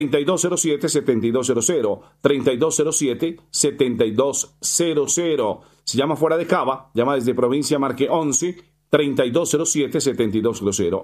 3207-7200, 3207-7200. Si llama fuera de Cava, llama desde provincia, marque 11-3207-7200,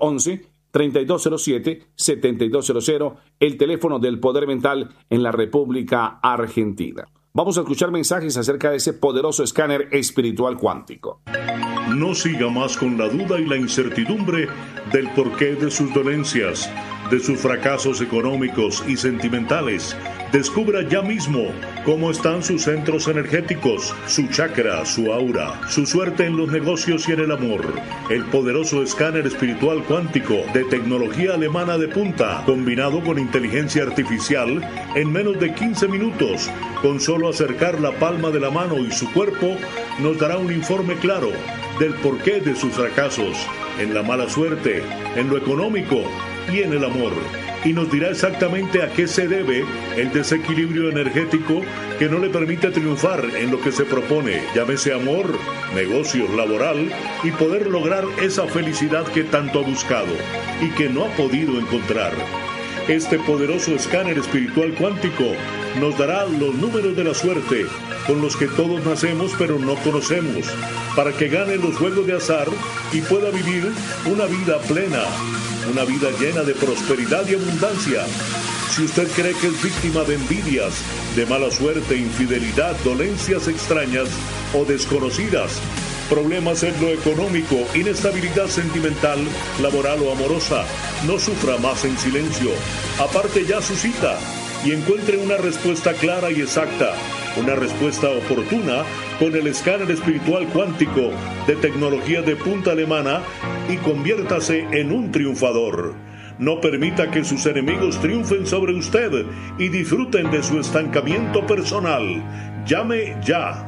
11-3207-7200, el teléfono del Poder Mental en la República Argentina. Vamos a escuchar mensajes acerca de ese poderoso escáner espiritual cuántico. No siga más con la duda y la incertidumbre del porqué de sus dolencias, de sus fracasos económicos y sentimentales. Descubra ya mismo cómo están sus centros energéticos, su chakra, su aura, su suerte en los negocios y en el amor. El poderoso escáner espiritual cuántico de tecnología alemana de punta, combinado con inteligencia artificial, en menos de 15 minutos, con solo acercar la palma de la mano y su cuerpo, nos dará un informe claro del porqué de sus fracasos, en la mala suerte, en lo económico y en el amor, y nos dirá exactamente a qué se debe el desequilibrio energético que no le permite triunfar en lo que se propone, llámese amor, negocios, laboral, y poder lograr esa felicidad que tanto ha buscado y que no ha podido encontrar. Este poderoso escáner espiritual cuántico nos dará los números de la suerte con los que todos nacemos pero no conocemos, para que gane los juegos de azar y pueda vivir una vida plena, una vida llena de prosperidad y abundancia. Si usted cree que es víctima de envidias, de mala suerte, infidelidad, dolencias extrañas o desconocidas, problemas en lo económico, inestabilidad sentimental, laboral o amorosa, no sufra más en silencio. Aparte ya su cita y encuentre una respuesta clara y exacta, una respuesta oportuna con el escáner espiritual cuántico de tecnología de punta alemana y conviértase en un triunfador. No permita que sus enemigos triunfen sobre usted y disfruten de su estancamiento personal. Llame ya.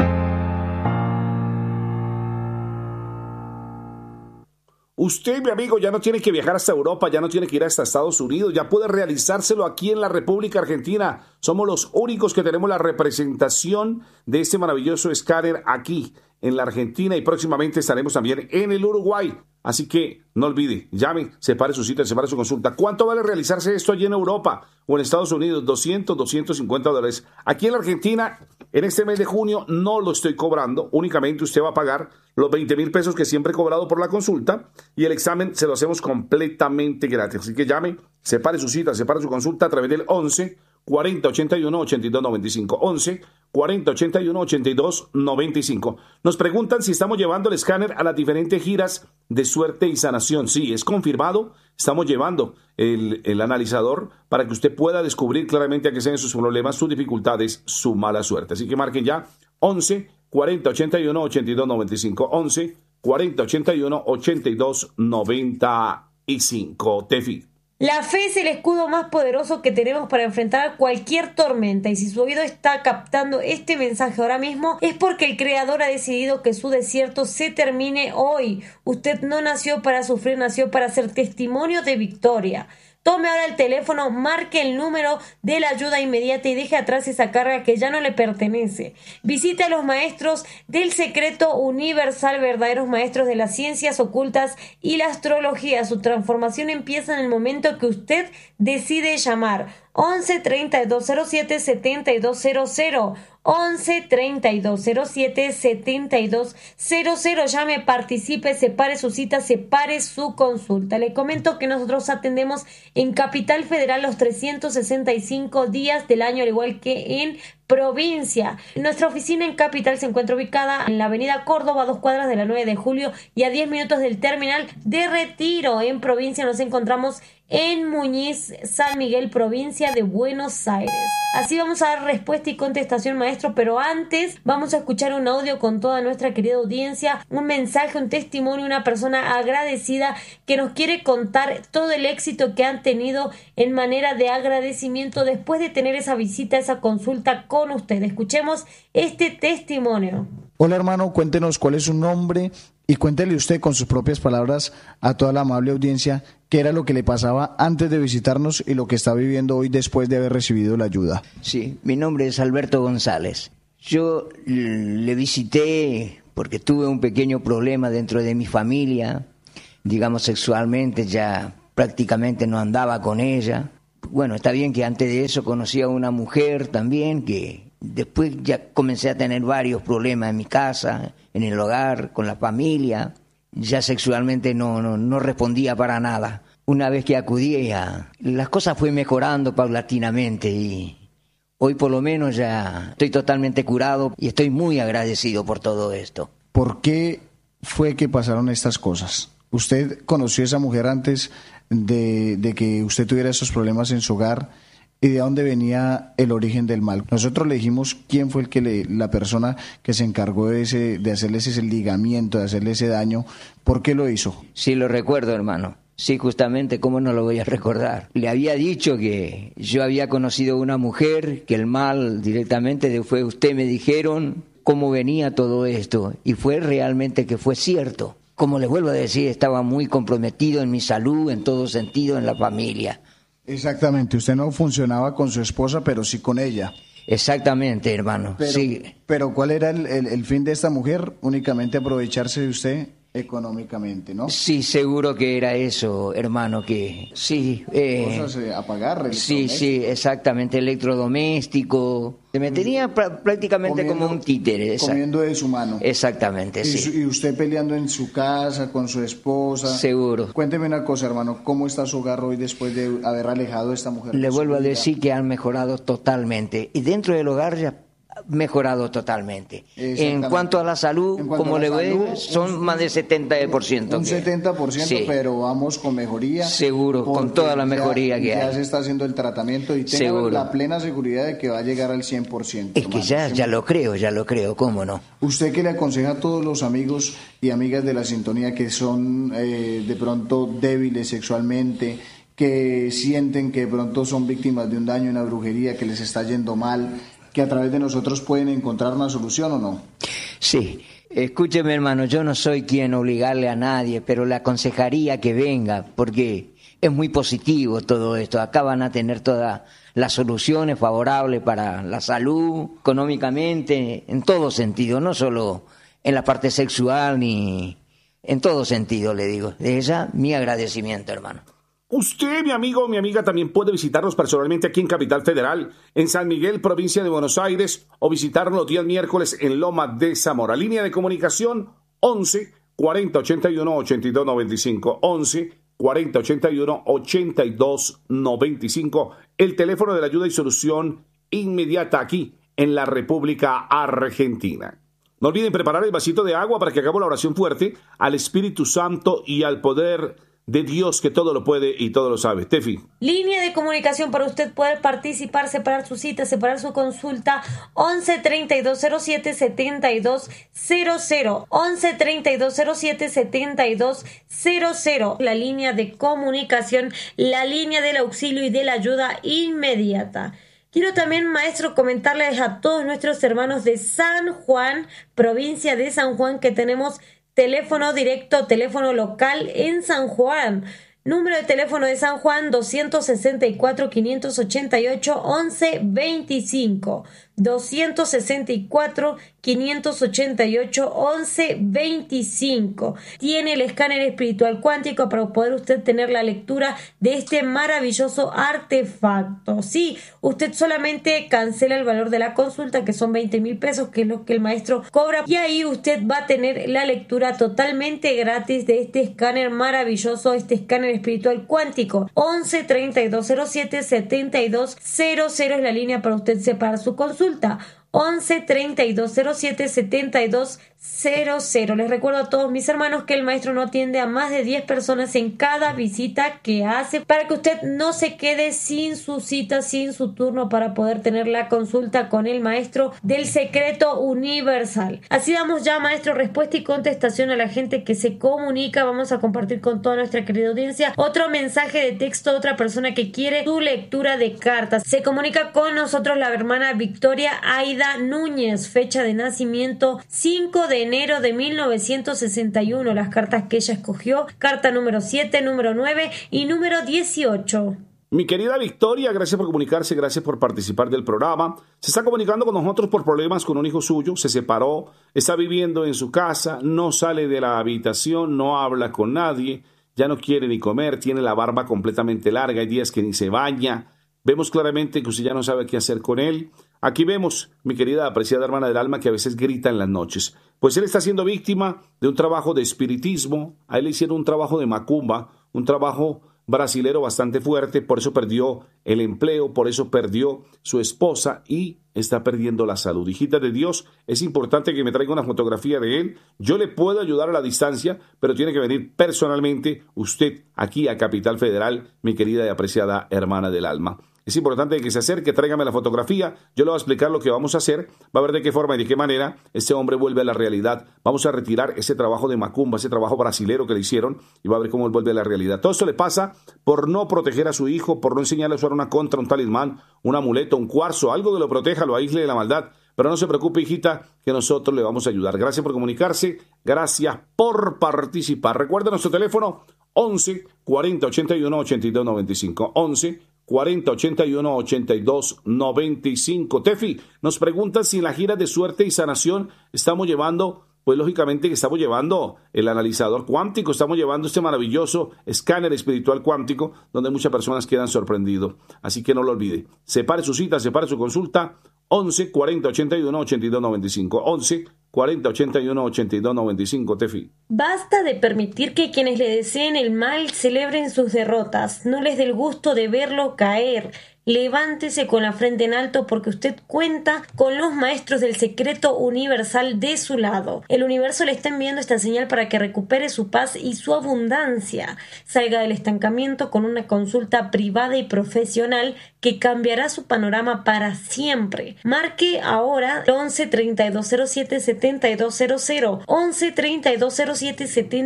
Usted, mi amigo, ya no tiene que viajar hasta Europa, ya no tiene que ir hasta Estados Unidos, ya puede realizárselo aquí en la República Argentina. Somos los únicos que tenemos la representación de este maravilloso escáner aquí en la Argentina y próximamente estaremos también en el Uruguay. Así que no olvide, llame, separe su cita, separe su consulta. ¿Cuánto vale realizarse esto allí en Europa o en Estados Unidos? $200, $250. Aquí en la Argentina, en este mes de junio, no lo estoy cobrando. Únicamente usted va a pagar los 20,000 pesos que siempre he cobrado por la consulta y el examen se lo hacemos completamente gratis. Así que llame, separe su cita, separe su consulta a través del 11-4081-8295. 11-4081-8295. Nos preguntan si estamos llevando el escáner a las diferentes giras de suerte y sanación. Sí, es confirmado. Estamos llevando el analizador para que usted pueda descubrir claramente a qué se ven sus problemas, sus dificultades, su mala suerte. Así que marquen ya 11-4081-8295. 11-4081-8295. Tefi. La fe es el escudo más poderoso que tenemos para enfrentar cualquier tormenta, y si su oído está captando este mensaje ahora mismo es porque el Creador ha decidido que su desierto se termine hoy. Usted no nació para sufrir, nació para ser testimonio de victoria. Tome ahora el teléfono, marque el número de la ayuda inmediata y deje atrás esa carga que ya no le pertenece. Visite a los maestros del secreto universal, verdaderos maestros de las ciencias ocultas y la astrología. Su transformación empieza en el momento que usted decide llamar. 11-3207-7200. 11-3207-7200. Llame, participe, separe su cita, separe su consulta. Le comento que nosotros atendemos en Capital Federal los 365 días del año, al igual que en provincia. Nuestra oficina en Capital se encuentra ubicada en la avenida Córdoba, a 2 cuadras de la 9 de julio y a 10 minutos del terminal de Retiro. En provincia nos encontramos en Muñiz, San Miguel, provincia de Buenos Aires. Así vamos a dar respuesta y contestación, maestro, pero antes vamos a escuchar un audio con toda nuestra querida audiencia, un mensaje, un testimonio, una persona agradecida que nos quiere contar todo el éxito que han tenido en manera de agradecimiento después de tener esa visita, esa consulta con usted. Escuchemos este testimonio. Hola, hermano, cuéntenos cuál es su nombre y cuéntele usted con sus propias palabras a toda la amable audiencia qué era lo que le pasaba antes de visitarnos y lo que está viviendo hoy después de haber recibido la ayuda. Sí, mi nombre es Alberto González. Yo le visité porque tuve un pequeño problema dentro de mi familia, digamos sexualmente, ya prácticamente no andaba con ella, Bueno, está bien que antes de eso conocí a una mujer también, que después ya comencé a tener varios problemas en mi casa, en el hogar, con la familia. Ya sexualmente no respondía para nada. Una vez que acudí las cosas fue mejorando paulatinamente y hoy por lo menos ya estoy totalmente curado y estoy muy agradecido por todo esto. ¿Por qué fue que pasaron estas cosas? ¿Usted conoció a esa mujer antes de que usted tuviera esos problemas en su hogar? ¿Y de dónde venía el origen del mal? Nosotros le dijimos quién fue la persona que se encargó de hacerle ese ligamiento, de hacerle ese daño. ¿Por qué lo hizo? Sí, lo recuerdo, hermano. Sí, justamente, ¿cómo no lo voy a recordar? Le había dicho que yo había conocido a una mujer, que el mal directamente fue usted, me dijeron cómo venía todo esto, y fue realmente que fue cierto. Como les vuelvo a decir, estaba muy comprometido en mi salud, en todo sentido, en la familia. Exactamente, usted no funcionaba con su esposa, pero sí con ella. Exactamente, hermano. Sí. Pero ¿cuál era el fin de esta mujer? Únicamente aprovecharse de usted económicamente, ¿no? Sí, seguro que era eso, hermano, que sí. Cosas a pagar. Sí, exactamente, electrodoméstico. Se me tenía prácticamente como un títere. Comiendo de su mano. Exactamente, sí. Y usted peleando en su casa, con su esposa. Seguro. Cuénteme una cosa, hermano, ¿cómo está su hogar hoy después de haber alejado a esta mujer? Le vuelvo a decir que han mejorado totalmente. Y dentro del hogar ya mejorado totalmente. En cuanto a la salud, como le veo, son más de 70%. Un 70%, sí. Pero vamos con mejoría. Seguro, con toda la mejoría que hay. Ya se está haciendo el tratamiento y tengo la plena seguridad de que va a llegar al 100%. Es que ya lo creo, ¿cómo no? ¿Usted qué le aconseja a todos los amigos y amigas de la sintonía que son de pronto débiles sexualmente, que sienten que de pronto son víctimas de un daño, una brujería, que les está yendo mal, que a través de nosotros pueden encontrar una solución o no? Sí, escúcheme, hermano, yo no soy quien obligarle a nadie, pero le aconsejaría que venga, porque es muy positivo todo esto. Acá van a tener todas las soluciones favorables para la salud, económicamente, en todo sentido, no solo en la parte sexual, ni en todo sentido, le digo. De ella, mi agradecimiento, hermano. Usted, mi amigo o mi amiga, también puede visitarnos personalmente aquí en Capital Federal, en San Miguel, provincia de Buenos Aires, o visitarnos los días miércoles en Loma de Zamora. Línea de comunicación 11 40 81 82 95. 11 40 81 82 95. El teléfono de la ayuda y solución inmediata aquí en la República Argentina. No olviden preparar el vasito de agua para que hagamos la oración fuerte al Espíritu Santo y al poder de Dios que todo lo puede y todo lo sabe. Tefi. Línea de comunicación para usted poder participar, separar su cita, separar su consulta, 11 32 07 72 00, 11 32 07 72 00, la línea de comunicación, la línea del auxilio y de la ayuda inmediata. Quiero también, maestro, comentarles a todos nuestros hermanos de San Juan, provincia de San Juan, que tenemos teléfono directo, teléfono local en San Juan. Número de teléfono de San Juan 264-588-1125. 264-588-1125. Tiene el escáner espiritual cuántico para poder usted tener la lectura de este maravilloso artefacto. Sí, usted solamente cancela el valor de la consulta, que son 20,000 pesos, que es lo que el maestro cobra, y ahí usted va a tener la lectura totalmente gratis de este escáner maravilloso, este escáner espiritual cuántico. 11 32 07 72 00 es la línea para usted separar su consulta. 11 32 07 72 00. Les recuerdo a todos mis hermanos que el maestro no atiende a más de 10 personas en cada visita que hace, para que usted no se quede sin su cita, sin su turno, para poder tener la consulta con el maestro del secreto universal. Así damos ya, maestro, respuesta y contestación a la gente que se comunica. Vamos a compartir con toda nuestra querida audiencia otro mensaje de texto de otra persona que quiere su lectura de cartas. Se comunica con nosotros la hermana Victoria Aida Núñez, fecha de nacimiento 5 de enero de 1961. Las cartas que ella escogió: carta número 7, número 9 y número 18. Mi querida Victoria, gracias por comunicarse, gracias por participar del programa. Se está comunicando con nosotros por problemas con un hijo suyo, se separó, está viviendo en su casa, no sale de la habitación, no habla con nadie, ya no quiere ni comer, tiene la barba completamente larga, hay días que ni se baña, Vemos claramente que usted ya no sabe qué hacer con él. Aquí vemos, mi querida apreciada hermana del alma, que a veces grita en las noches. Pues él está siendo víctima de un trabajo de espiritismo. A él le hicieron un trabajo de macumba, un trabajo brasilero bastante fuerte. Por eso perdió el empleo, por eso perdió su esposa y está perdiendo la salud. Hijita de Dios, es importante que me traiga una fotografía de él. Yo le puedo ayudar a la distancia, pero tiene que venir personalmente usted aquí a Capital Federal, mi querida y apreciada hermana del alma. Es importante que se acerque, tráigame la fotografía, yo le voy a explicar lo que vamos a hacer, va a ver de qué forma y de qué manera este hombre vuelve a la realidad. Vamos a retirar ese trabajo de macumba, ese trabajo brasilero que le hicieron y va a ver cómo él vuelve a la realidad. Todo esto le pasa por no proteger a su hijo, por no enseñarle a usar una contra, un talismán, un amuleto, un cuarzo, algo que lo proteja, lo aísle de la maldad. Pero no se preocupe, hijita, que nosotros le vamos a ayudar. Gracias por comunicarse, gracias por participar. Recuerda nuestro teléfono 11 40 81 82 95, 11 40 81 82 95. Tefi, nos pregunta si en la gira de suerte y sanación estamos llevando, pues lógicamente que estamos llevando el analizador cuántico, estamos llevando este maravilloso escáner espiritual cuántico, donde muchas personas quedan sorprendidos. Así que no lo olvide. Separe su cita, separe su consulta, 11 40 81 82 95, 11 40 81 82 95, Tefi. Basta de permitir que quienes le deseen el mal celebren sus derrotas. No les dé el gusto de verlo caer. Levántese con la frente en alto porque usted cuenta con los maestros del secreto universal de su lado. El universo le está enviando esta señal para que recupere su paz y su abundancia. Salga del estancamiento con una consulta privada y profesional que cambiará su panorama para siempre. Marque ahora 11 3207 7200, 11 3207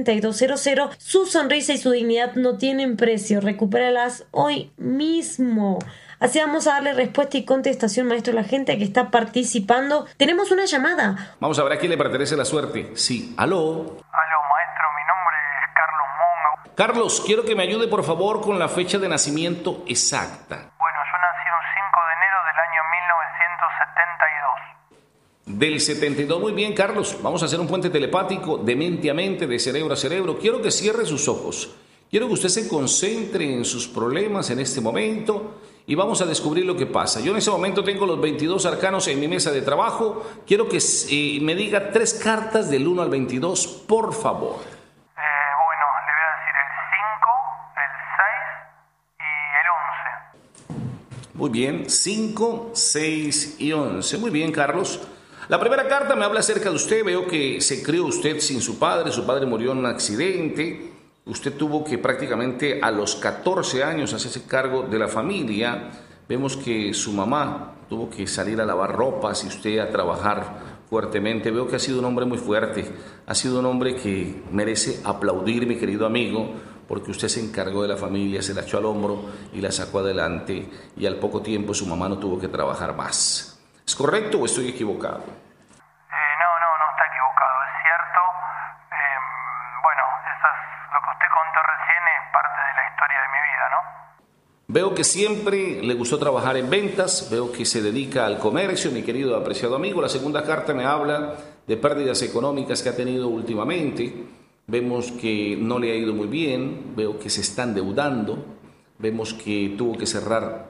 7200. Su sonrisa y su dignidad no tienen precio. Recupéralas hoy mismo. Así vamos a darle respuesta y contestación, maestro, a la gente que está participando. Tenemos una llamada. Vamos a ver a quién le pertenece la suerte. Sí, aló. Aló, maestro, mi nombre es Carlos Monga. Carlos, quiero que me ayude por favor con la fecha de nacimiento exacta. Bueno, yo nací un 5 de enero del año 1972. Del 72, muy bien, Carlos. Vamos a hacer un puente telepático de mente a mente, de cerebro a cerebro. Quiero que cierre sus ojos. Quiero que usted se concentre en sus problemas en este momento y vamos a descubrir lo que pasa. Yo en ese momento tengo los 22 arcanos en mi mesa de trabajo. Quiero que me diga 3 cartas del 1 al 22, por favor. Bueno, le voy a decir el 5, el 6 y el 11. Muy bien, 5, 6 y 11. Muy bien, Carlos. La primera carta me habla acerca de usted. Veo que se crió usted sin su padre murió en un accidente. Usted tuvo que prácticamente a los 14 años hacerse cargo de la familia. Vemos que su mamá tuvo que salir a lavar ropas y usted a trabajar fuertemente. Veo que ha sido un hombre muy fuerte, ha sido un hombre que merece aplaudir, mi querido amigo, porque usted se encargó de la familia, se la echó al hombro y la sacó adelante y al poco tiempo su mamá no tuvo que trabajar más. ¿Es correcto o estoy equivocado? No está equivocado, es cierto. Bueno, lo que usted contó recién es parte de la historia de mi vida, ¿no? Veo que siempre le gustó trabajar en ventas, veo que se dedica al comercio, mi querido apreciado amigo. La segunda carta me habla de pérdidas económicas que ha tenido últimamente. Vemos que no le ha ido muy bien, veo que se está endeudando, vemos que tuvo que cerrar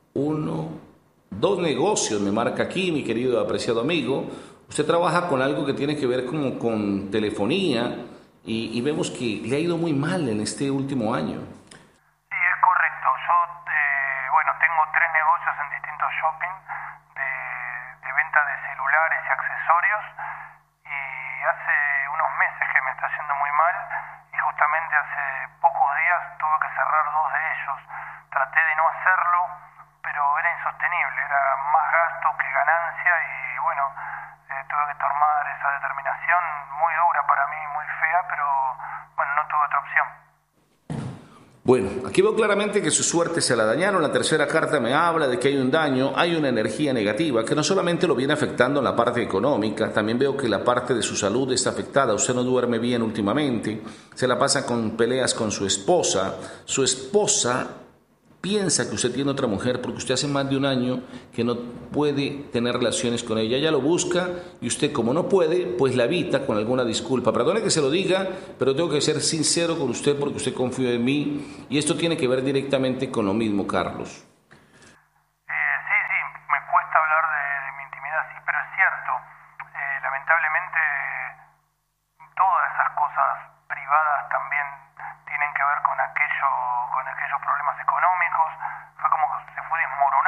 2 negocios, me marca aquí, mi querido apreciado amigo. Usted trabaja con algo que tiene que ver como con telefonía y vemos que le ha ido muy mal en este último año. Sí, es correcto. Yo, tengo 3 negocios en distintos shopping de venta de celulares y accesorios y hace unos meses que me está yendo muy mal y justamente hace pocos días tuve que cerrar 2 de ellos. Traté de no hacerlo, pero era insostenible, era más gasto que ganancia y bueno, tuve que tomar esa determinación muy dura para mí, muy fea, pero bueno, no tuve otra opción. Bueno, aquí veo claramente que su suerte se la dañaron. La tercera carta me habla de que hay un daño, hay una energía negativa que no solamente lo viene afectando en la parte económica, también veo que la parte de su salud está afectada. Usted no duerme bien últimamente, se la pasa con peleas con su esposa. Su esposa piensa que usted tiene otra mujer porque usted hace más de un año que no puede tener relaciones con ella. Ella lo busca y usted, como no puede, pues la evita con alguna disculpa. Perdone que se lo diga, pero tengo que ser sincero con usted porque usted confía en mí y esto tiene que ver directamente con lo mismo, Carlos.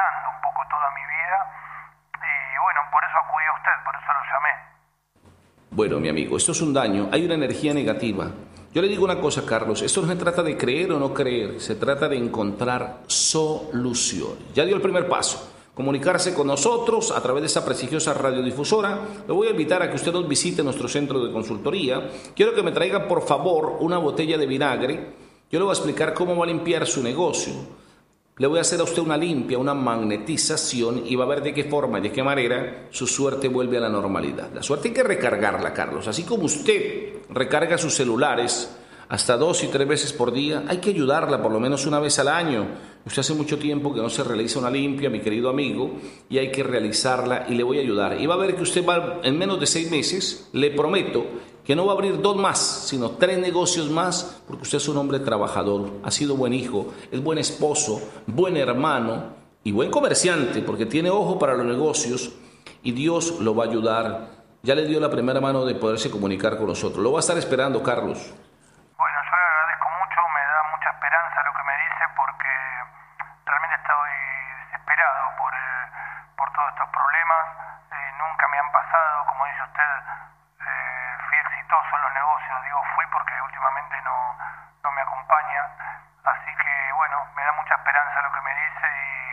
cuestionando un poco toda mi vida y bueno, por eso acudí a usted, por eso lo llamé. Bueno, mi amigo, esto es un daño, hay una energía negativa. Yo le digo una cosa, Carlos, esto no se trata de creer o no creer, se trata de encontrar soluciones. Ya dio el primer paso, comunicarse con nosotros a través de esta prestigiosa radiodifusora. Le voy a invitar a que usted nos visite nuestro centro de consultoría. Quiero que me traiga, por favor, una botella de vinagre. Yo le voy a explicar cómo va a limpiar su negocio. Le voy a hacer a usted una limpia, una magnetización y va a ver de qué forma y de qué manera su suerte vuelve a la normalidad. La suerte hay que recargarla, Carlos. Así como usted recarga sus celulares hasta 2 y 3 veces por día, hay que ayudarla por lo menos una vez al año. Usted hace mucho tiempo que no se realiza una limpia, mi querido amigo, y hay que realizarla y le voy a ayudar. Y va a ver que usted va en menos de 6 meses, le prometo, que no va a abrir 2 más, sino 3 negocios más, porque usted es un hombre trabajador, ha sido buen hijo, es buen esposo, buen hermano y buen comerciante, porque tiene ojo para los negocios y Dios lo va a ayudar. Ya le dio la primera mano de poderse comunicar con nosotros. Lo va a estar esperando, Carlos. Bueno, yo le agradezco mucho, me da mucha esperanza lo que me dice porque realmente estoy desesperado por todos estos problemas. Nunca me han pasado, como dice usted, fui exitoso en los negocios, digo fui porque últimamente no me acompaña, así que bueno, me da mucha esperanza lo que me dice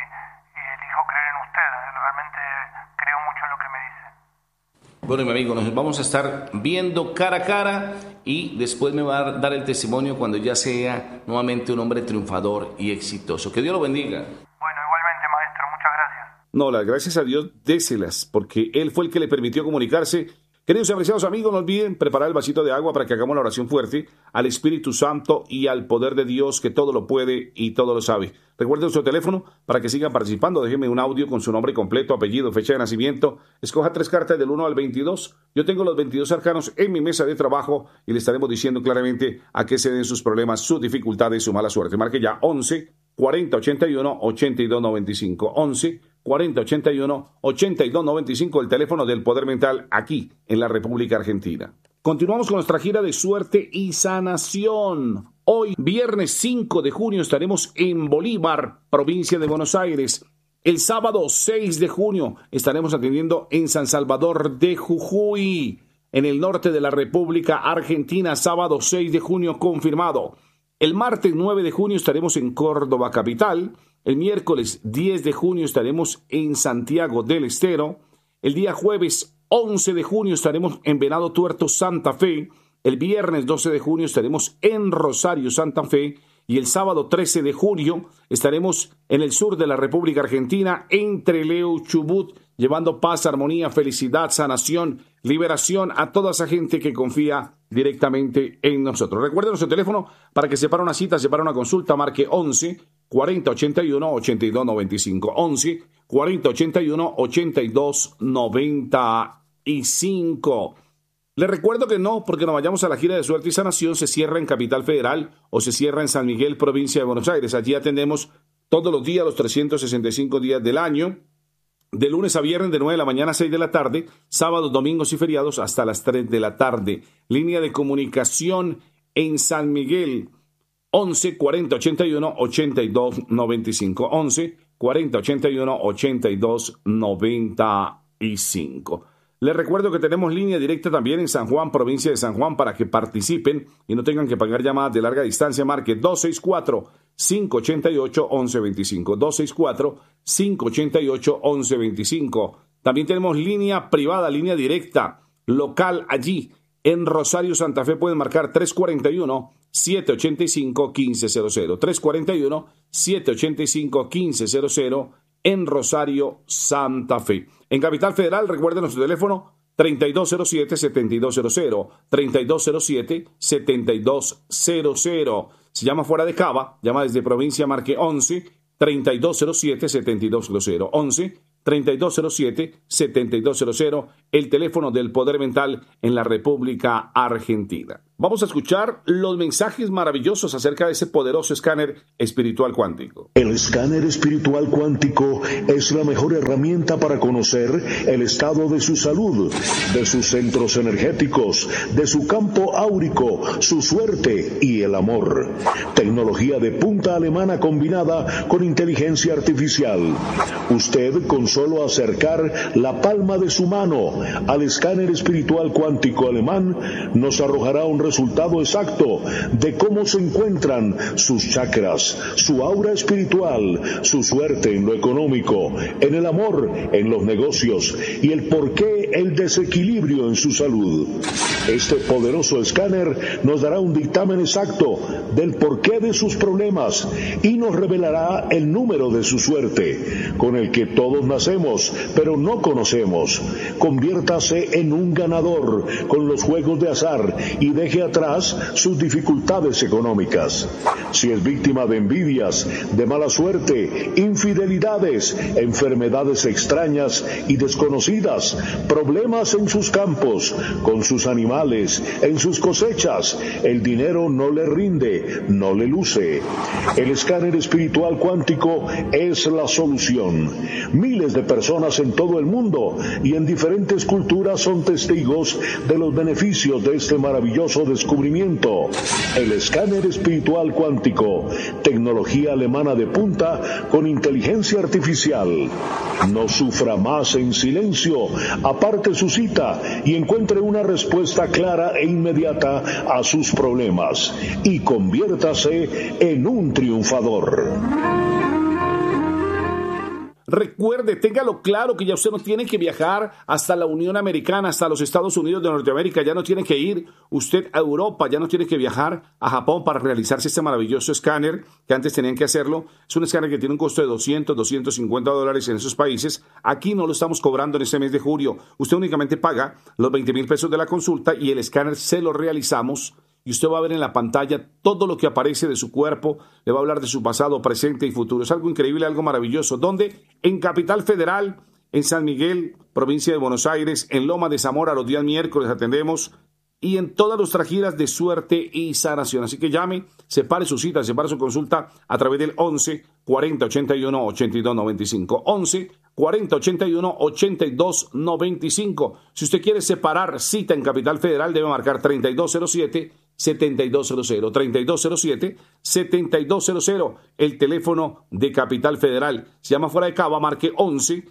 y elijo creer en usted, realmente creo mucho en lo que me dice. Bueno, mi amigo, nos vamos a estar viendo cara a cara y después me va a dar el testimonio cuando ya sea nuevamente un hombre triunfador y exitoso. Que Dios lo bendiga. Bueno, igualmente, maestro, muchas gracias. No, las gracias a Dios, déselas, porque Él fue el que le permitió comunicarse. Queridos y apreciados amigos, no olviden preparar el vasito de agua para que hagamos la oración fuerte al Espíritu Santo y al poder de Dios que todo lo puede y todo lo sabe. Recuerden su teléfono para que sigan participando. Déjenme un audio con su nombre completo, apellido, fecha de nacimiento. Escoja 3 cartas del 1 al 22. Yo tengo los 22 arcanos en mi mesa de trabajo y le estaremos diciendo claramente a qué se den sus problemas, sus dificultades, su mala suerte. Marque ya 11 40 81 82 95. 11 40 81 82 95, el teléfono del Poder Mental aquí en la República Argentina. Continuamos con nuestra gira de suerte y sanación. Hoy, viernes 5 de junio, estaremos en Bolívar, provincia de Buenos Aires. El sábado 6 de junio estaremos atendiendo en San Salvador de Jujuy, en el norte de la República Argentina. Sábado 6 de junio confirmado. El martes 9 de junio estaremos en Córdoba capital. El miércoles 10 de junio estaremos en Santiago del Estero. El día jueves 11 de junio estaremos en Venado Tuerto, Santa Fe. El viernes 12 de junio estaremos en Rosario, Santa Fe. Y el sábado 13 de junio estaremos en el sur de la República Argentina, en Trelew, Chubut, llevando paz, armonía, felicidad, sanación, liberación a toda esa gente que confía directamente en nosotros. Recuerden nuestro teléfono para que separe una cita, separe una consulta, marque 11 40 81 82 95. 11 40 81 82 95. Les recuerdo que no, porque nos vayamos a la gira de suerte y sanación, se cierra en Capital Federal o se cierra en San Miguel, provincia de Buenos Aires. Allí atendemos todos los días, los 365 días del año, de lunes a viernes de 9 de la mañana a 6 de la tarde, sábados, domingos y feriados hasta las 3 de la tarde. Línea de comunicación en San Miguel, 11 40 81 82 95. 11 40 81 82 95. Les recuerdo que tenemos línea directa también en San Juan, provincia de San Juan, para que participen y no tengan que pagar llamadas de larga distancia. Marque 264-588-1125. 264-588-1125. También tenemos línea privada, línea directa, local allí en Rosario, Santa Fe. Pueden marcar 341-785-1500. 341-785-1500 en Rosario, Santa Fe. En Capital Federal, recuerden nuestro teléfono 3207-7200, 3207-7200. Si llama fuera de Cava, llama desde provincia, marque 11-3207-7200, 11-3207-7200, el teléfono del Poder Mental en la República Argentina. Vamos a escuchar los mensajes maravillosos acerca de ese poderoso escáner espiritual cuántico. El escáner espiritual cuántico es la mejor herramienta para conocer el estado de su salud, de sus centros energéticos, de su campo áurico, su suerte y el amor. Tecnología de punta alemana combinada con inteligencia artificial. Usted, con solo acercar la palma de su mano al escáner espiritual cuántico alemán, nos arrojará un resultado exacto de cómo se encuentran sus chakras, su aura espiritual, su suerte en lo económico, en el amor, en los negocios y el porqué el desequilibrio en su salud. Este poderoso escáner nos dará un dictamen exacto del porqué de sus problemas y nos revelará el número de su suerte, con el que todos nacemos, pero no conocemos. Conviértase en un ganador con los juegos de azar y deje atrás sus dificultades económicas. Si es víctima de envidias, de mala suerte, infidelidades, enfermedades extrañas y desconocidas, problemas en sus campos, con sus animales, en sus cosechas, el dinero no le rinde, no le luce. El escáner espiritual cuántico es la solución. Miles de personas en todo el mundo y en diferentes culturas son testigos de los beneficios de este maravilloso descubrimiento. El escáner espiritual cuántico, tecnología alemana de punta con inteligencia artificial. No sufra más en silencio, aparte su cita y encuentre una respuesta clara e inmediata a sus problemas y conviértase en un triunfador. Recuerde, téngalo claro que ya usted no tiene que viajar hasta la Unión Americana, hasta los Estados Unidos de Norteamérica, ya no tiene que ir usted a Europa, ya no tiene que viajar a Japón para realizarse este maravilloso escáner que antes tenían que hacerlo. Es un escáner que tiene un costo de $200-$250 en esos países. Aquí no lo estamos cobrando en este mes de julio. Usted únicamente paga los 20,000 pesos de la consulta y el escáner se lo realizamos. Y usted va a ver en la pantalla todo lo que aparece de su cuerpo, le va a hablar de su pasado, presente y futuro. Es algo increíble, algo maravilloso. ¿Dónde? En Capital Federal, en San Miguel, provincia de Buenos Aires, en Loma de Zamora, los días miércoles atendemos, y en todas nuestras giras de suerte y sanación. Así que llame, separe su cita, separe su consulta a través del 11 40 81 82 95. 11 40 81 82 95. Si usted quiere separar cita en Capital Federal, debe marcar 3207 7200, 3207 7200, el teléfono de Capital Federal. Si llama fuera de Cava, marque 11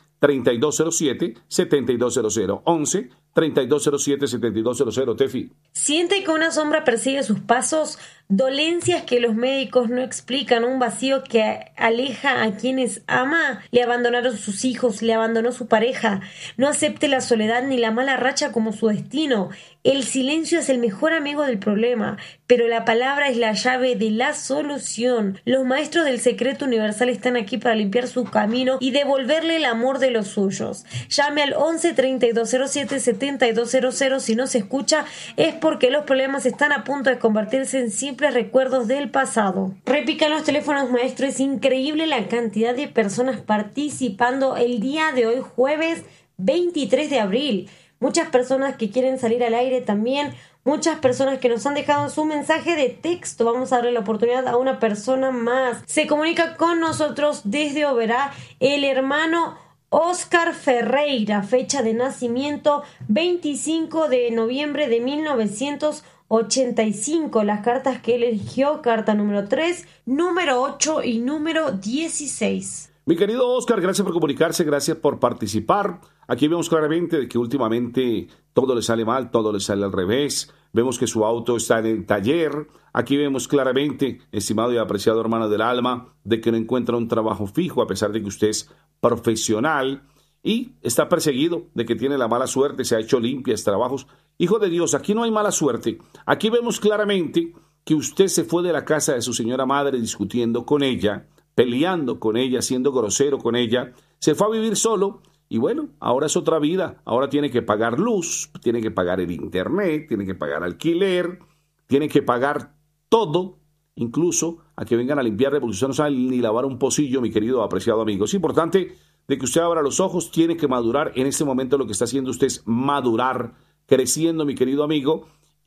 3207 7200, 11 3207 7200. Tefi. ¿Siente que una sombra persigue sus pasos? Dolencias que los médicos no explican, un vacío que aleja a quienes ama. Le abandonaron sus hijos, le abandonó su pareja. No acepte la soledad ni la mala racha como su destino. El silencio es el mejor amigo del problema, pero la palabra es la llave de la solución. Los maestros del secreto universal están aquí para limpiar su camino y devolverle el amor de los suyos. Llame al 11 3207 7200. Si no se escucha es porque los problemas están a punto de convertirse en simples recuerdos del pasado. Repican los teléfonos, maestro. Es increíble la cantidad de personas participando el día de hoy, jueves 23 de abril. Muchas personas que quieren salir al aire también, muchas personas que nos han dejado su mensaje de texto. Vamos a darle la oportunidad a una persona más. Se comunica con nosotros desde Oberá el hermano Oscar Ferreira, fecha de nacimiento 25 de noviembre de 1985. Las cartas que él eligió: carta número 3, número 8 y número 16. Mi querido Oscar, gracias por comunicarse, gracias por participar. Aquí vemos claramente de que últimamente todo le sale mal, todo le sale al revés. Vemos que su auto está en el taller. Aquí vemos claramente, estimado y apreciado hermano del alma, de que no encuentra un trabajo fijo a pesar de que usted es profesional y está perseguido, de que tiene la mala suerte, se ha hecho limpias, trabajos. Hijo de Dios, aquí no hay mala suerte. Aquí vemos claramente que usted se fue de la casa de su señora madre discutiendo con ella, peleando con ella, siendo grosero con ella, se fue a vivir solo y bueno, ahora es otra vida, ahora tiene que pagar luz, tiene que pagar el internet, tiene que pagar alquiler, tiene que pagar todo, incluso a que vengan a limpiarle, porque usted no sabe ni lavar un pocillo, mi querido apreciado amigo. Es importante de que usted abra los ojos, tiene que madurar. En este momento lo que está haciendo usted es madurar, creciendo, mi querido amigo,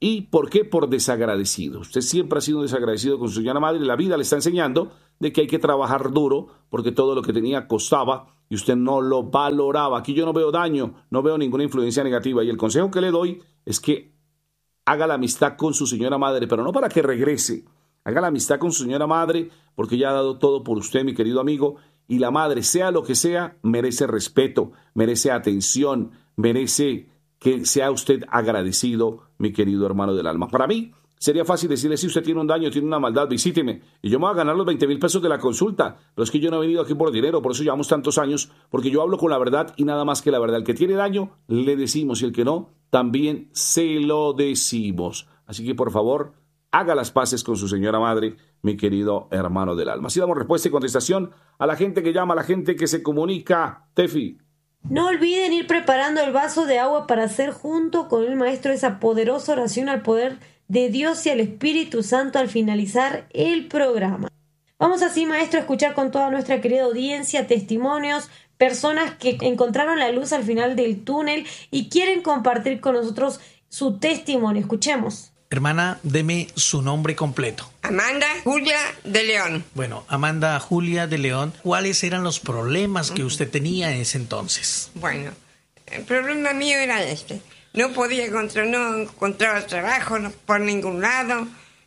¿Y por qué? Por desagradecido. Usted siempre ha sido un desagradecido con su señora madre y la vida le está enseñando de que hay que trabajar duro porque todo lo que tenía costaba y usted no lo valoraba. Aquí yo no veo daño, no veo ninguna influencia negativa y el consejo que le doy es que haga la amistad con su señora madre, pero no para que regrese. Haga la amistad con su señora madre porque ella ha dado todo por usted, mi querido amigo, y la madre, sea lo que sea, merece respeto, merece atención, merece que sea usted agradecido, mi querido hermano del alma. Para mí, sería fácil decirle, si usted tiene un daño, tiene una maldad, visíteme, y yo me voy a ganar los 20,000 pesos de la consulta, pero es que yo no he venido aquí por dinero, por eso llevamos tantos años, porque yo hablo con la verdad y nada más que la verdad. El que tiene daño, le decimos, y el que no, también se lo decimos. Así que, por favor, haga las paces con su señora madre, mi querido hermano del alma. Así damos respuesta y contestación a la gente que llama, a la gente que se comunica. Tefi. No olviden ir preparando el vaso de agua para hacer junto con el maestro esa poderosa oración al poder de Dios y al Espíritu Santo al finalizar el programa. Vamos así, maestro, a escuchar con toda nuestra querida audiencia testimonios, personas que encontraron la luz al final del túnel y quieren compartir con nosotros su testimonio. Escuchemos. Hermana, deme su nombre completo. Amanda Julia de León. Bueno, Amanda Julia de León, ¿cuáles eran los problemas que usted tenía en ese entonces? Bueno, el problema mío era este. No podía no encontraba trabajo por ningún lado.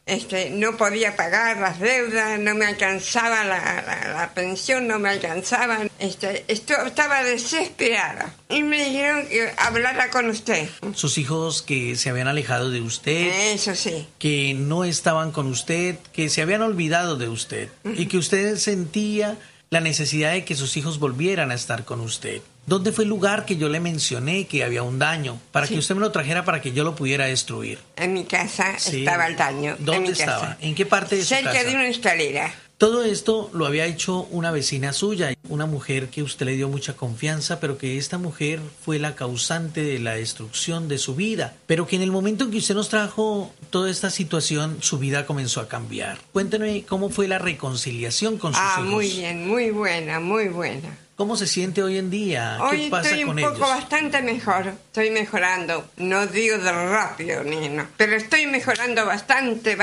No podía pagar las deudas, no me alcanzaba la pensión, no me alcanzaba. Estaba desesperada. Y me dijeron que hablara con usted. Sus hijos que se habían alejado de usted. Eso sí. Que no estaban con usted, que se habían olvidado de usted. Y que usted sentía la necesidad de que sus hijos volvieran a estar con usted. ¿Dónde fue el lugar que yo le mencioné que había un daño? Para que usted me lo trajera para que yo lo pudiera destruir. En mi casa estaba el daño. ¿Dónde estaba? ¿En qué parte de su casa? Cerca de una escalera. Todo esto lo había hecho una vecina suya, una mujer que usted le dio mucha confianza, pero que esta mujer fue la causante de la destrucción de su vida. Pero que en el momento en que usted nos trajo toda esta situación, su vida comenzó a cambiar. Cuénteme cómo fue la reconciliación con sus hijos. Muy bien, muy buena, muy buena. ¿Cómo se siente hoy en día? ¿Qué pasa con ellos? Hoy estoy un poco bastante mejor. Estoy mejorando. No digo de rápido, pero estoy mejorando bastante.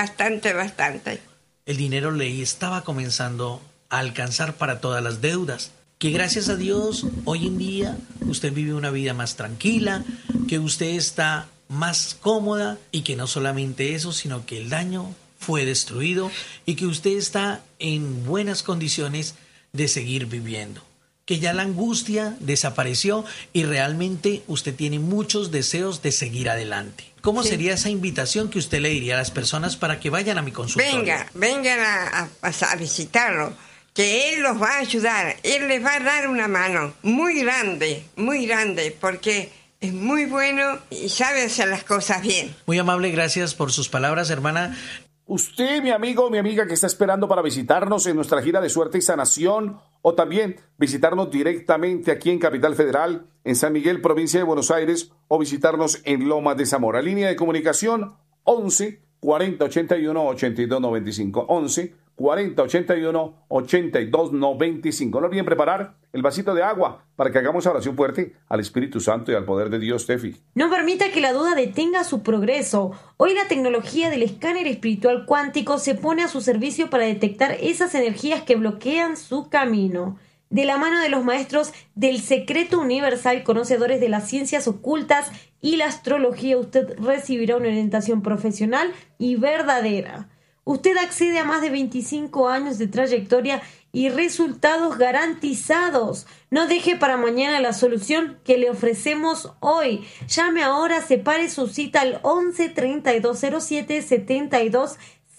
El dinero le estaba comenzando a alcanzar para todas las deudas. Que gracias a Dios, hoy en día, usted vive una vida más tranquila, que usted está más cómoda y que no solamente eso, sino que el daño fue destruido y que usted está en buenas condiciones de seguir viviendo. Que ya la angustia desapareció y realmente usted tiene muchos deseos de seguir adelante. ¿Cómo sería esa invitación que usted le diría a las personas para que vayan a mi consultorio? Vengan a visitarlo, que él los va a ayudar, él les va a dar una mano muy grande, porque es muy bueno y sabe hacer las cosas bien. Muy amable, gracias por sus palabras, hermana. Usted, mi amigo o mi amiga que está esperando para visitarnos en nuestra gira de suerte y sanación, o también visitarnos directamente aquí en Capital Federal, en San Miguel, provincia de Buenos Aires, o visitarnos en Lomas de Zamora. Línea de comunicación 11 40 81 82 95. 11 40 81 82 95. No olviden preparar el vasito de agua para que hagamos oración fuerte al Espíritu Santo y al poder de Dios, Tefi. No permita que la duda detenga su progreso. Hoy la tecnología del escáner espiritual cuántico se pone a su servicio para detectar esas energías que bloquean su camino. De la mano de los maestros del secreto universal, conocedores de las ciencias ocultas y la astrología, usted recibirá una orientación profesional y verdadera. Usted accede a más de 25 años de trayectoria y resultados garantizados. No deje para mañana la solución que le ofrecemos hoy. Llame ahora, separe su cita al 11 32 07 72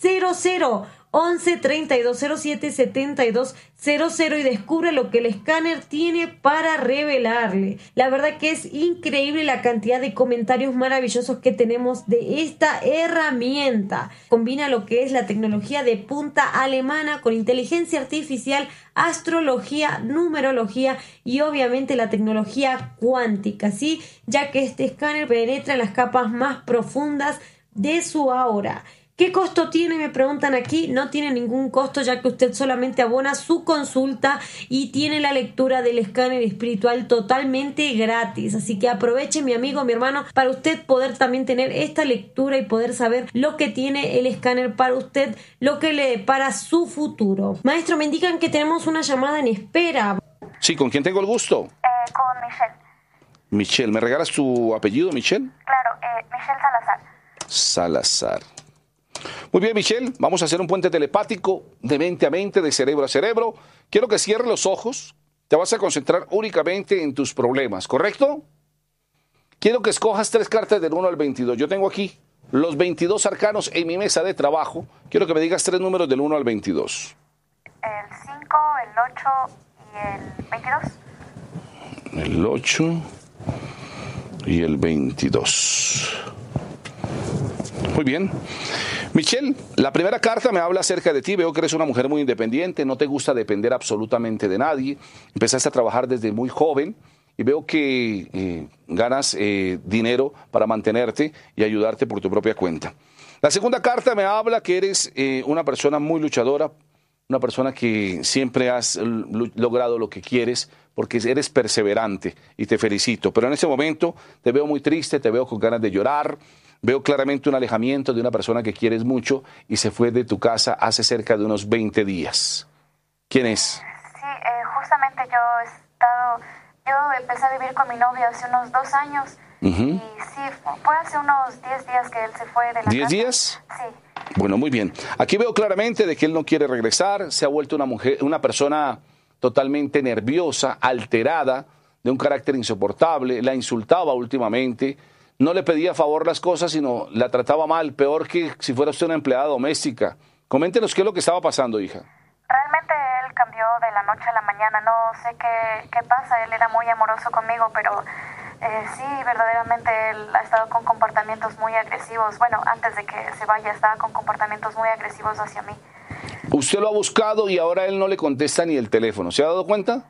00. 11 32 07 72 00 y descubre lo que el escáner tiene para revelarle. La verdad que es increíble la cantidad de comentarios maravillosos que tenemos de esta herramienta. Combina lo que es la tecnología de punta alemana con inteligencia artificial, astrología, numerología y obviamente la tecnología cuántica, ¿sí? Ya que este escáner penetra en las capas más profundas de su aura. ¿Qué costo tiene? Me preguntan aquí. No tiene ningún costo, ya que usted solamente abona su consulta y tiene la lectura del escáner espiritual totalmente gratis. Así que aproveche, mi amigo, mi hermano, para usted poder también tener esta lectura y poder saber lo que tiene el escáner para usted, lo que le depara su futuro. Maestro, me indican que tenemos una llamada en espera. Sí, ¿con quién tengo el gusto? Con Michelle. Michelle, ¿me regalas tu apellido, Michelle? Claro, Michelle Salazar. Salazar. Muy bien, Michelle, vamos a hacer un puente telepático de mente a mente, de cerebro a cerebro. Quiero que cierres los ojos. Te vas a concentrar únicamente en tus problemas, ¿correcto? Quiero que escojas 3 cartas del 1 al 22. Yo tengo aquí los 22 arcanos en mi mesa de trabajo. Quiero que me digas 3 números del 1 al 22. El 5, el 8 y el 22. El 8 y el 22. Muy bien. Michelle, la primera carta me habla acerca de ti. Veo que eres una mujer muy independiente, no te gusta depender absolutamente de nadie. Empezaste a trabajar desde muy joven y veo que ganas dinero para mantenerte y ayudarte por tu propia cuenta. La segunda carta me habla que eres una persona muy luchadora, una persona que siempre has logrado lo que quieres porque eres perseverante y te felicito. Pero en este momento te veo muy triste, te veo con ganas de llorar. Veo claramente un alejamiento de una persona que quieres mucho y se fue de tu casa hace cerca de unos 20 días. ¿Quién es? Sí, justamente yo empecé a vivir con mi novio hace unos 2 años. Y sí, fue hace unos 10 días que él se fue de la casa. ¿10 días? Sí. Bueno, muy bien. Aquí veo claramente de que él no quiere regresar, se ha vuelto una persona totalmente nerviosa, alterada, de un carácter insoportable, la insultaba últimamente. No le pedía a favor las cosas, sino la trataba mal, peor que si fuera usted una empleada doméstica. Coméntenos qué es lo que estaba pasando, hija. Realmente él cambió de la noche a la mañana, no sé qué pasa, él era muy amoroso conmigo, pero sí, verdaderamente él ha estado con comportamientos muy agresivos. Bueno, antes de que se vaya estaba con comportamientos muy agresivos hacia mí. Usted lo ha buscado y ahora él no le contesta ni el teléfono. ¿Se ha dado cuenta?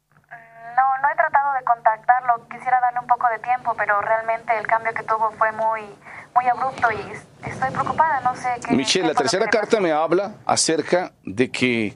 No he tratado de contactarlo, quisiera darle un poco de tiempo, pero realmente el cambio que tuvo fue muy abrupto y estoy preocupada, no sé qué... Michelle, la tercera carta me habla acerca de que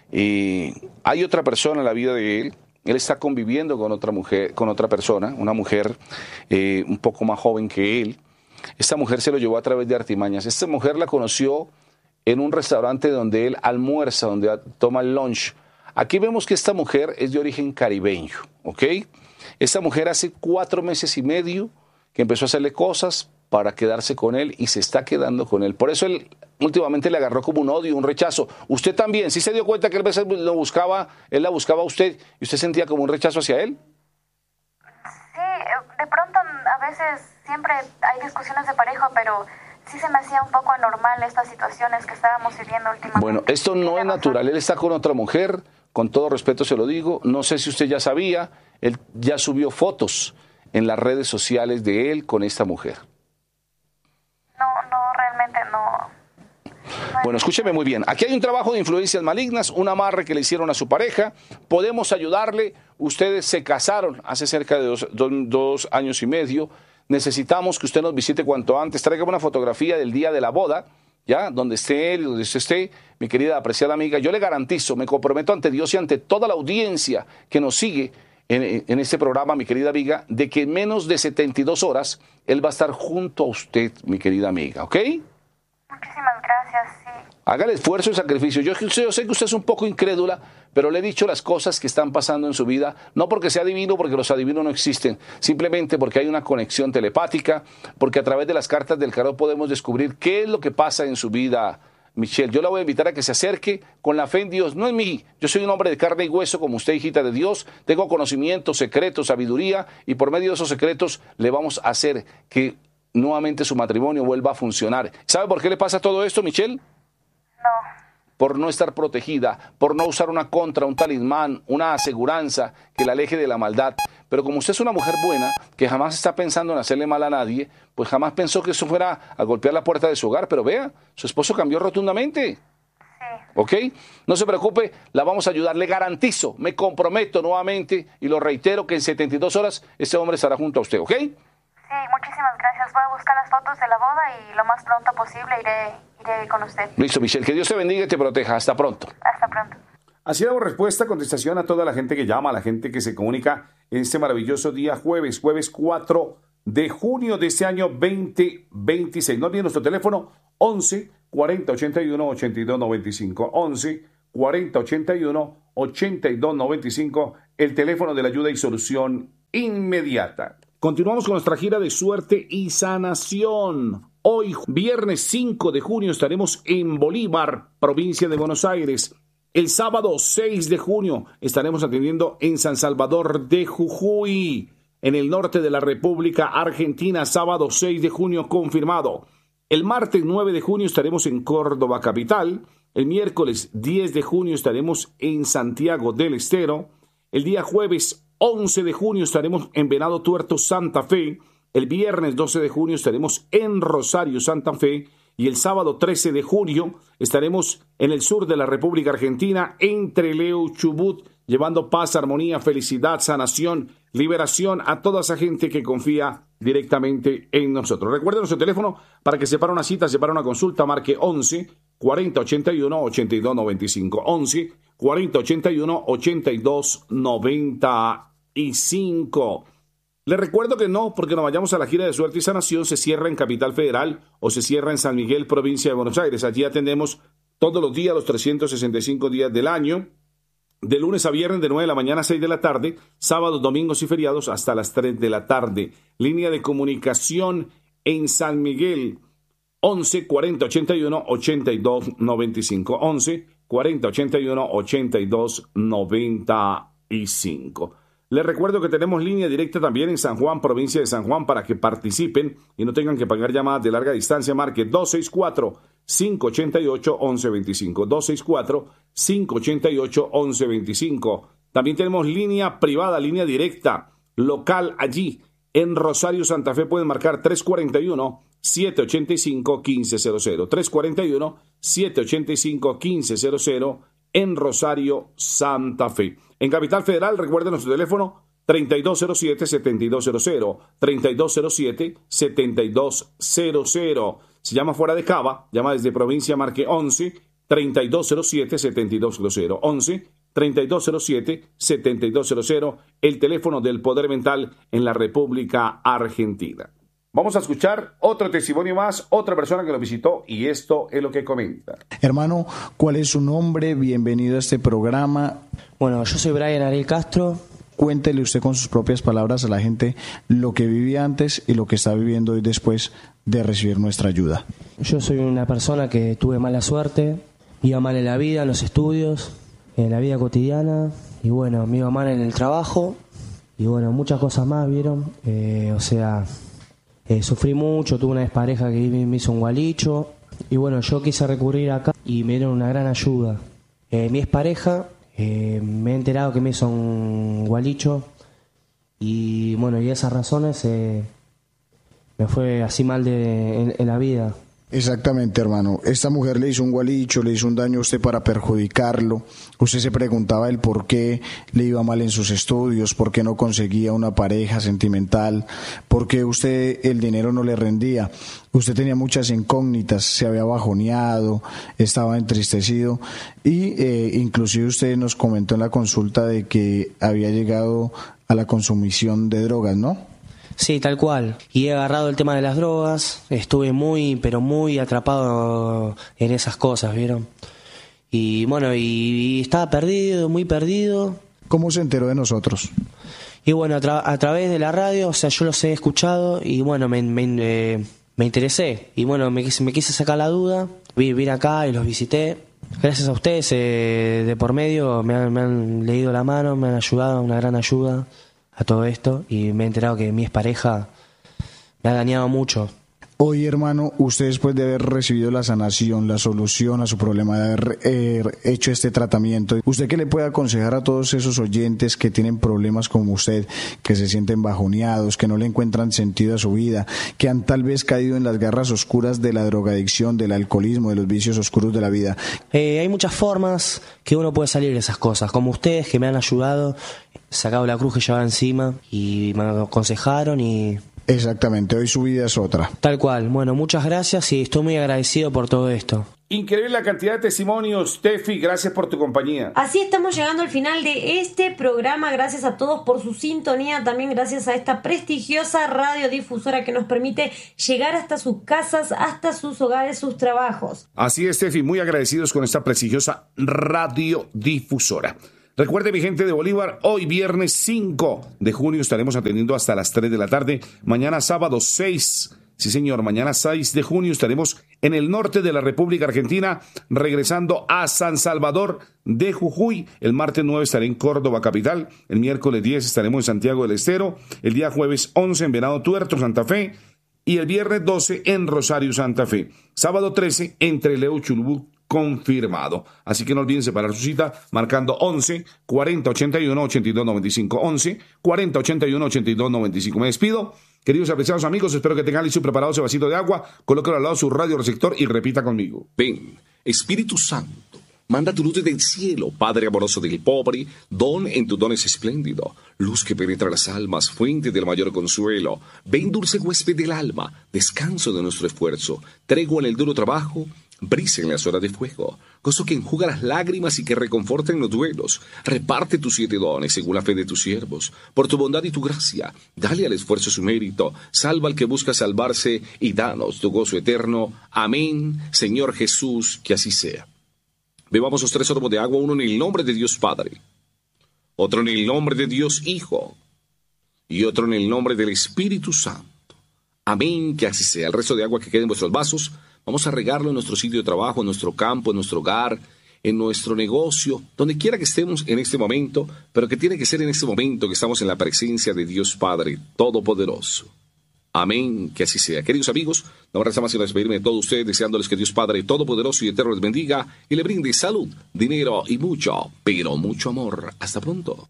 hay otra persona en la vida de él. Él está conviviendo con otra mujer, con otra persona, una mujer un poco más joven que él. Esta mujer se lo llevó a través de artimañas. Esta mujer la conoció en un restaurante donde él almuerza, donde toma el lunch. Aquí vemos que esta mujer es de origen caribeño, ¿ok? Esta mujer hace 4 meses y medio que empezó a hacerle cosas para quedarse con él y se está quedando con él. Por eso él últimamente le agarró como un odio, un rechazo. Usted también, ¿sí se dio cuenta que él la buscaba a usted y usted sentía como un rechazo hacia él? Sí, de pronto a veces siempre hay discusiones de pareja, pero sí se me hacía un poco anormal estas situaciones que estábamos viviendo últimamente. Bueno, esto no es natural. Él está con otra mujer, con todo respeto se lo digo. No sé si usted ya sabía, él ya subió fotos en las redes sociales de él con esta mujer. No, realmente no. Bueno, escúcheme muy bien. Aquí hay un trabajo de influencias malignas, un amarre que le hicieron a su pareja. Podemos ayudarle. Ustedes se casaron hace cerca de 2 años y medio. Necesitamos que usted nos visite cuanto antes. Traiga una fotografía del día de la boda, ¿ya? Donde esté él, donde usted esté, mi querida apreciada amiga. Yo le garantizo, me comprometo ante Dios y ante toda la audiencia que nos sigue en este programa, mi querida amiga, de que en menos de 72 horas él va a estar junto a usted, mi querida amiga, ¿ok? Muchísimas gracias, sí. Haga el esfuerzo y sacrificio. Yo sé que usted es un poco incrédula, pero le he dicho las cosas que están pasando en su vida, no porque sea adivino, porque los adivinos no existen, simplemente porque hay una conexión telepática, porque a través de las cartas del tarot podemos descubrir qué es lo que pasa en su vida, Michelle. Yo la voy a invitar a que se acerque con la fe en Dios, no en mí. Yo soy un hombre de carne y hueso como usted, hijita de Dios. Tengo conocimientos, secretos, sabiduría, y por medio de esos secretos le vamos a hacer que nuevamente su matrimonio vuelva a funcionar. ¿Sabe por qué le pasa todo esto, Michelle? No. Por no estar protegida, por no usar una contra, un talismán, una aseguranza que la aleje de la maldad. Pero como usted es una mujer buena, que jamás está pensando en hacerle mal a nadie, pues jamás pensó que eso fuera a golpear la puerta de su hogar. Pero vea, su esposo cambió rotundamente. Sí. ¿Ok? No se preocupe, la vamos a ayudar. Le garantizo, me comprometo nuevamente y lo reitero que en 72 horas este hombre estará junto a usted, ¿ok? Sí, muchísimas gracias. Voy a buscar las fotos de la boda y lo más pronto posible iré con usted. Listo, Michelle, que Dios te bendiga y te proteja. Hasta pronto. Hasta pronto. Así damos respuesta, contestación a toda la gente que llama, a la gente que se comunica en este maravilloso día jueves 4 de junio de este año 2026. No olviden nuestro teléfono 11 40 81 82 95. 11 40 81 82 95, el teléfono de la ayuda y solución inmediata. Continuamos con nuestra gira de suerte y sanación. Hoy, viernes 5 de junio, estaremos en Bolívar, provincia de Buenos Aires. El sábado 6 de junio estaremos atendiendo en San Salvador de Jujuy, en el norte de la República Argentina. Sábado 6 de junio confirmado. El martes 9 de junio estaremos en Córdoba capital. El miércoles 10 de junio estaremos en Santiago del Estero. El día jueves 11 de junio estaremos en Venado Tuerto, Santa Fe. El viernes 12 de junio estaremos en Rosario, Santa Fe. Y el sábado 13 de junio estaremos en el sur de la República Argentina, en Trelew, Chubut, llevando paz, armonía, felicidad, sanación, liberación a toda esa gente que confía directamente en nosotros. Recuerden nuestro teléfono para que separe una cita, separe una consulta, marque 11 40 81 82 95. 11 40 81 82 95. Les recuerdo que no, porque nos vayamos a la gira de suerte y sanación, se cierra en Capital Federal o se cierra en San Miguel, provincia de Buenos Aires. Allí atendemos todos los días, los 365 días del año, de lunes a viernes de 9 de la mañana a 6 de la tarde, sábados, domingos y feriados hasta las 3 de la tarde. Línea de comunicación en San Miguel, 11 40 81 82 95. 11 40 81 82 95. Les recuerdo que tenemos línea directa también en San Juan, provincia de San Juan, para que participen y no tengan que pagar llamadas de larga distancia. Marque 264-588-1125. 264-588-1125. También tenemos línea privada, línea directa, local allí en Rosario, Santa Fe. Pueden marcar 341-785-1500. 341-785-1500 en Rosario, Santa Fe. En Capital Federal, recuerden nuestro teléfono 3207-7200, 3207-7200. Si llama fuera de Cava, llama desde provincia, marque 11-3207-7200, 11-3207-7200, el teléfono del Poder Mental en la República Argentina. Vamos a escuchar otro testimonio más, otra persona que lo visitó, y esto es lo que comenta. Hermano, ¿cuál es su nombre? Bienvenido a este programa. Bueno, yo soy Brian Ariel Castro. Cuéntele usted con sus propias palabras a la gente lo que vivía antes y lo que está viviendo hoy después de recibir nuestra ayuda. Yo soy una persona que tuve mala suerte, iba mal en la vida, en los estudios, en la vida cotidiana, y bueno, me iba mal en el trabajo, y bueno, muchas cosas más, ¿vieron? Sufrí mucho, tuve una expareja que me hizo un gualicho, y bueno, yo quise recurrir acá y me dieron una gran ayuda. Mi expareja, me he enterado que me hizo un gualicho, y bueno, y esas razones me fue así mal en la vida. Exactamente, hermano. Esta mujer le hizo un gualicho, le hizo un daño a usted para perjudicarlo. Usted se preguntaba el por qué le iba mal en sus estudios, por qué no conseguía una pareja sentimental, por qué usted el dinero no le rendía. Usted tenía muchas incógnitas, se había bajoneado, estaba entristecido y inclusive usted nos comentó en la consulta de que había llegado a la consumición de drogas, ¿no? Sí, tal cual. Y he agarrado el tema de las drogas. Estuve muy atrapado en esas cosas, ¿vieron? Y bueno, y estaba perdido, muy perdido. ¿Cómo se enteró de nosotros? Y bueno, a través de la radio, o sea, yo los he escuchado y bueno, me interesé. Y bueno, me quise sacar la duda. Vine acá y los visité. Gracias a ustedes, de por medio, me han leído la mano, me han ayudado, una gran ayuda a todo esto, y me he enterado que mi expareja me ha dañado mucho. Hoy, hermano, usted después de haber recibido la sanación, la solución a su problema, de haber hecho este tratamiento, ¿usted qué le puede aconsejar a todos esos oyentes que tienen problemas como usted, que se sienten bajoneados, que no le encuentran sentido a su vida, que han tal vez caído en las garras oscuras de la drogadicción, del alcoholismo, de los vicios oscuros de la vida? Hay muchas formas que uno puede salir de esas cosas, como ustedes que me han ayudado, sacado la cruz que llevaba encima y me aconsejaron y Exactamente, hoy su vida es otra. Tal cual. Bueno, muchas gracias y estoy muy agradecido por todo esto. Increíble la cantidad de testimonios, Tefi, gracias por tu compañía. Así estamos llegando al final de este programa. Gracias a todos por su sintonía, también gracias a esta prestigiosa radiodifusora que nos permite llegar hasta sus casas, hasta sus hogares, sus trabajos. Así es, Tefi, muy agradecidos con esta prestigiosa radiodifusora. Recuerde, mi gente de Bolívar, hoy viernes 5 de junio estaremos atendiendo hasta las 3 de la tarde. Mañana sábado 6, sí señor, mañana 6 de junio estaremos en el norte de la República Argentina, regresando a San Salvador de Jujuy. El martes 9 estaré en Córdoba capital, el miércoles 10 estaremos en Santiago del Estero, el día jueves 11 en Venado Tuerto, Santa Fe, y el viernes 12 en Rosario, Santa Fe. Sábado 13 en Trelew, Chubut, confirmado. Así que no olviden separar su cita marcando 11 40 81 82 95, 11 40 81 82 95. Me despido, queridos apreciados amigos, espero que tengan listo y preparado ese vasito de agua, colóquelo al lado de su radio receptor y repita conmigo. Ven, Espíritu Santo, manda tu luz desde el cielo, Padre amoroso del pobre, don en tu don es espléndido, luz que penetra las almas, fuente del mayor consuelo. Ven, dulce huésped del alma, descanso de nuestro esfuerzo, tregua en el duro trabajo, brisa en las horas de fuego, gozo que enjuga las lágrimas y que reconforta en los duelos. Reparte tus 7 dones según la fe de tus siervos. Por tu bondad y tu gracia, dale al esfuerzo su mérito. Salva al que busca salvarse y danos tu gozo eterno. Amén, Señor Jesús, que así sea. Bebamos los 3 sorbos de agua, uno en el nombre de Dios Padre, otro en el nombre de Dios Hijo y otro en el nombre del Espíritu Santo. Amén, que así sea. El resto de agua que quede en vuestros vasos, vamos a regarlo en nuestro sitio de trabajo, en nuestro campo, en nuestro hogar, en nuestro negocio, donde quiera que estemos en este momento, pero que tiene que ser en este momento que estamos en la presencia de Dios Padre Todopoderoso. Amén, que así sea. Queridos amigos, no me resta más que despedirme de todos ustedes, deseándoles que Dios Padre Todopoderoso y Eterno les bendiga y le brinde salud, dinero y mucho, pero mucho amor. Hasta pronto.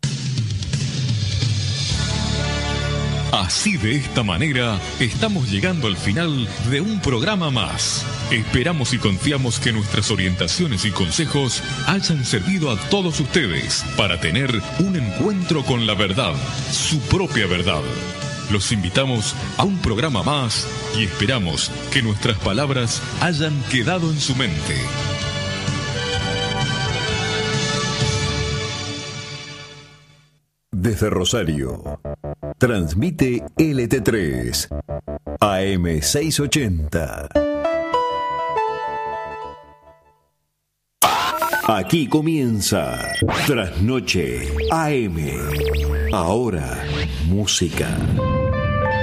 Así de esta manera, estamos llegando al final de un programa más. Esperamos y confiamos que nuestras orientaciones y consejos hayan servido a todos ustedes para tener un encuentro con la verdad, su propia verdad. Los invitamos a un programa más y esperamos que nuestras palabras hayan quedado en su mente. Desde Rosario, transmite LT3, AM 680. Aquí comienza Trasnoche AM. Ahora, música.